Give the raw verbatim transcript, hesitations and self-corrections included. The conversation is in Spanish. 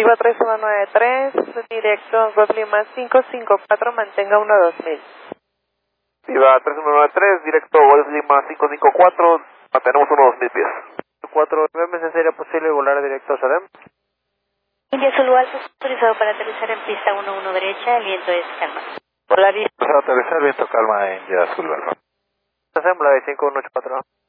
Viva tres uno nueve tres, directo Golf Lima cinco cinco cuatro, mantenga uno dos mil. Viva tres uno nueve tres, directo Golf Lima cinco cinco cuatro, mantenemos uno dos mil pies. cuatro nueve, ¿sería posible volar directo a Salem? India Zulu Alfa, autorizado para aterrizar en pista uno uno derecha, el viento es calma. Volaría. Para aterrizar, viento calma en India Zulu Alfa. Assembly cinco uno ocho cuatro.